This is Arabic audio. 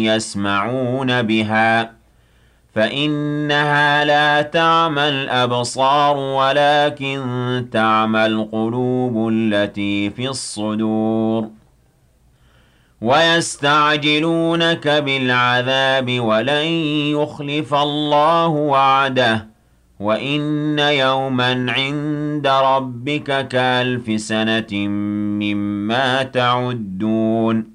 يسمعون بها فإنها لا تعمى الأبصار ولكن تعمى القلوب التي في الصدور ويستعجلونك بالعذاب ولن يخلف الله وعده وإن يوما عند ربك كألف سنة مما تعدون